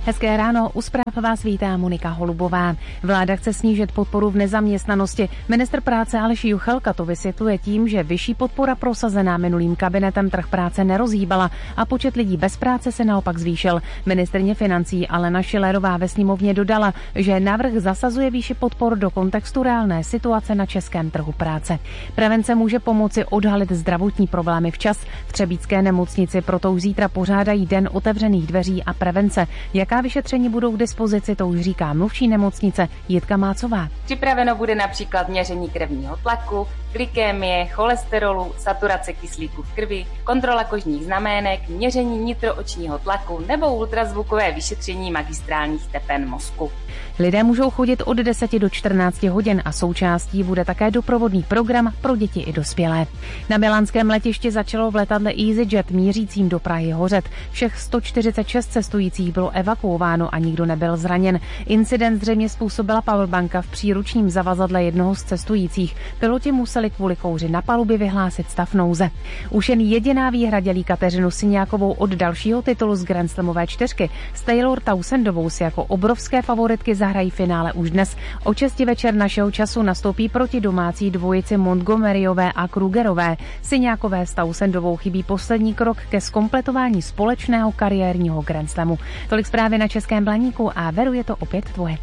Hezké ráno, u zpráv vás vítá Monika Holubová. Vláda chce snížit podporu v nezaměstnanosti. Ministr práce Aleš Juchelka to vysvětluje tím, že vyšší podpora prosazená minulým kabinetem trh práce nerozhýbala a počet lidí bez práce se naopak zvýšil. Ministryně financí Alena Schillerová ve sněmovně dodala, že návrh zasazuje výši podpor do kontextu reálné situace na českém trhu práce. Prevence může pomoci odhalit zdravotní problémy včas. V třebíčské nemocnici proto už zítra pořádají den otevřených dveří a prevence. Jaká vyšetření budou k dispozici, to už říká mluvčí nemocnice Jitka Mácová. Připraveno bude například měření krevního tlaku, glykémie, cholesterolu, saturace kyslíku v krvi, kontrola kožních znamének, měření nitroočního tlaku nebo ultrazvukové vyšetření magistrálních tepen mozku. Lidé můžou chodit od 10 do 14 hodin a součástí bude také doprovodný program pro děti i dospělé. Na milánském letišti začalo v letadle EasyJet mířícím do Prahy hořet. Všech 146 cestujících bylo evakuováno a nikdo nebyl zraněn. Incident zřejmě způsobila powerbanka v příručním zavazadle jednoho z cestujících. Piloti museli kvůli kouři na palubě vyhlásit stav nouze. Už jen jediná výhra dělí Kateřinu Syňákovou od dalšího titulu z Grand Slamové čtyřky. S Taylor Townsendovou si jako obrovské favoritky zahrají finále už dnes. O 6 večer našeho času nastoupí proti domácí dvojici Montgomeryové a Krugerové. Syňákové s Townsendovou chybí poslední krok ke zkompletování společného kariérního Grand Slamu. Tolik zprávy na Českém Blaníku a Veru, je to opět tvoje.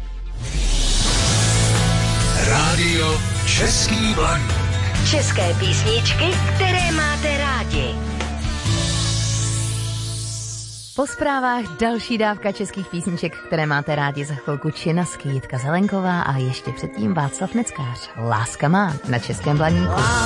Rádio Český Blaník. České písničky, které máte rádi. Po zprávách další dávka českých písniček, které máte rádi, za chvilku Činasky, Jitka Zelenková a ještě předtím Václav Neckář. Láska má na Českém Blaníku.